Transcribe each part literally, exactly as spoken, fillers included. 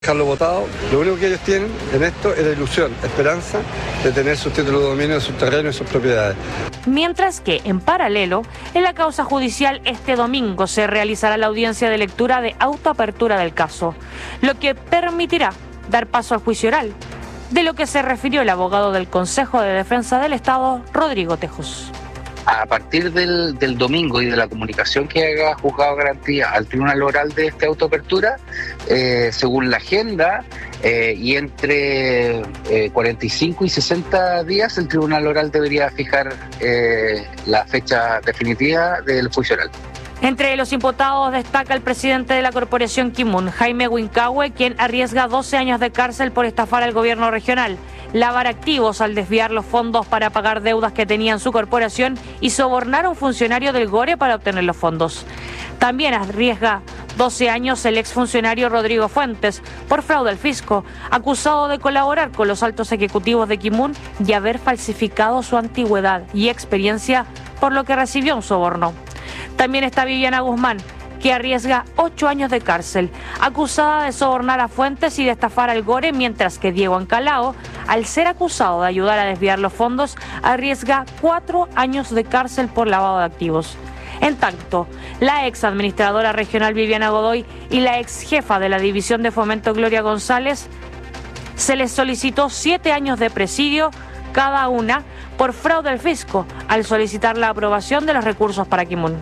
Dejarlo votado, lo único que ellos tienen en esto es la ilusión, esperanza de tener sus títulos de dominio de sus terrenos y sus propiedades. Mientras que, en paralelo, en la causa judicial este domingo se realizará la audiencia de lectura de autoapertura del caso, lo que permitirá dar paso al juicio oral, de lo que se refirió el abogado del Consejo de Defensa del Estado, Rodrigo Tejos. A partir del, del domingo y de la comunicación que haga Juzgado de Garantía al Tribunal Oral de esta autoapertura, eh, según la agenda, eh, y entre eh, cuarenta y cinco y sesenta días, el Tribunal Oral debería fijar eh, la fecha definitiva del juicio oral. Entre los imputados destaca el presidente de la corporación Kimun, Jaime Huincahue, quien arriesga doce años de cárcel por estafar al gobierno regional, lavar activos al desviar los fondos para pagar deudas que tenía en su corporación y sobornar a un funcionario del Gore para obtener los fondos. También arriesga doce años el exfuncionario Rodrigo Fuentes por fraude al fisco, acusado de colaborar con los altos ejecutivos de Kimun y haber falsificado su antigüedad y experiencia, por lo que recibió un soborno. También está Viviana Guzmán, que arriesga ocho años de cárcel, acusada de sobornar a Fuentes y de estafar al Gore, mientras que Diego Ancalao, al ser acusado de ayudar a desviar los fondos, arriesga cuatro años de cárcel por lavado de activos. En tanto, la ex administradora regional Viviana Godoy y la ex jefa de la División de Fomento Gloria González se les solicitó siete años de presidio cada una por fraude al fisco al solicitar la aprobación de los recursos para Kimun.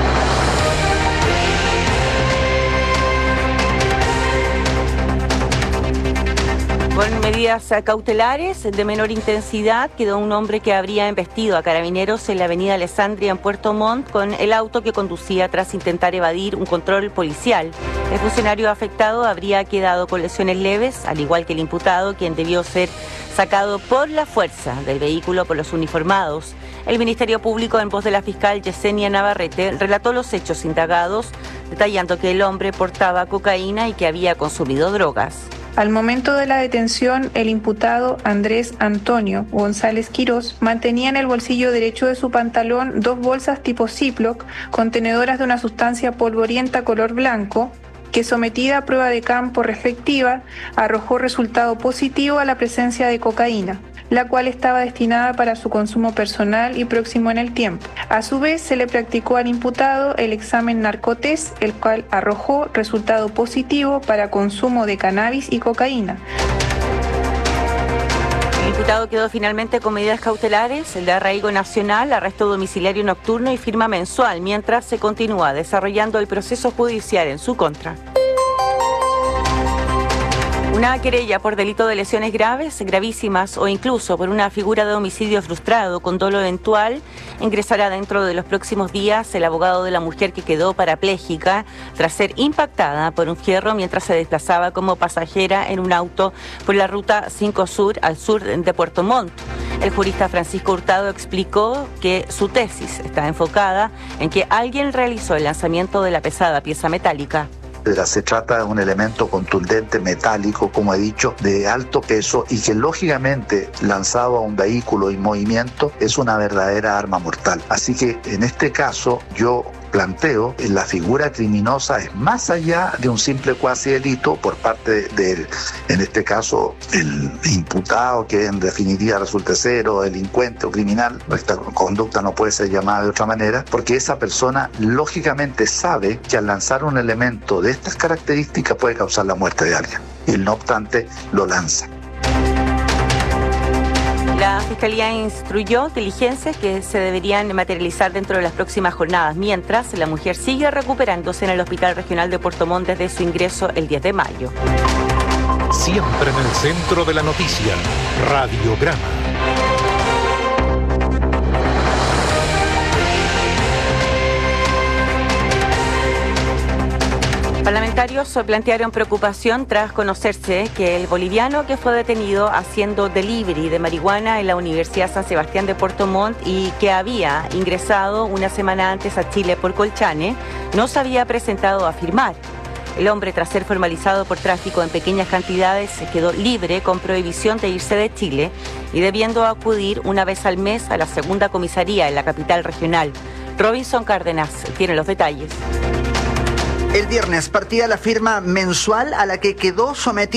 Con medidas cautelares de menor intensidad, quedó un hombre que habría embestido a carabineros en la avenida Alessandria en Puerto Montt con el auto que conducía tras intentar evadir un control policial. El funcionario afectado habría quedado con lesiones leves, al igual que el imputado, quien debió ser sacado por la fuerza del vehículo por los uniformados. El Ministerio Público, en voz de la fiscal Yesenia Navarrete, relató los hechos indagados, detallando que el hombre portaba cocaína y que había consumido drogas. Al momento de la detención, el imputado Andrés Antonio González Quirós mantenía en el bolsillo derecho de su pantalón dos bolsas tipo Ziploc contenedoras de una sustancia polvorienta color blanco que, sometida a prueba de campo respectiva, arrojó resultado positivo a la presencia de cocaína, la cual estaba destinada para su consumo personal y próximo en el tiempo. A su vez, se le practicó al imputado el examen narcotés, el cual arrojó resultado positivo para consumo de cannabis y cocaína. El imputado quedó finalmente con medidas cautelares, el de arraigo nacional, arresto domiciliario nocturno y firma mensual, mientras se continúa desarrollando el proceso judicial en su contra. Una querella por delito de lesiones graves, gravísimas o incluso por una figura de homicidio frustrado con dolo eventual ingresará dentro de los próximos días el abogado de la mujer que quedó parapléjica tras ser impactada por un fierro mientras se desplazaba como pasajera en un auto por la ruta cinco Sur al sur de Puerto Montt. El jurista Francisco Hurtado explicó que su tesis está enfocada en que alguien realizó el lanzamiento de la pesada pieza metálica. Se trata de un elemento contundente, metálico, como he dicho, de alto peso y que lógicamente lanzado a un vehículo en movimiento es una verdadera arma mortal. Así que en este caso yo planteo que la figura criminosa es más allá de un simple cuasi delito por parte del, en este caso, el imputado, que en definitiva resulta ser o delincuente o criminal. Esta conducta no puede ser llamada de otra manera, porque esa persona lógicamente sabe que al lanzar un elemento de estas características puede causar la muerte de alguien, y no obstante lo lanza. La Fiscalía instruyó diligencias que se deberían materializar dentro de las próximas jornadas, mientras la mujer sigue recuperándose en el Hospital Regional de Puerto Montt desde su ingreso el diez de mayo. Siempre en el centro de la noticia, Radiograma. Parlamentarios plantearon preocupación tras conocerse que el boliviano que fue detenido haciendo delivery de marihuana en la Universidad San Sebastián de Puerto Montt y que había ingresado una semana antes a Chile por Colchane, no se había presentado a firmar. El hombre, tras ser formalizado por tráfico en pequeñas cantidades, quedó libre con prohibición de irse de Chile y debiendo acudir una vez al mes a la segunda comisaría en la capital regional. Robinson Cárdenas tiene los detalles. El viernes partía la firma mensual a la que quedó sometida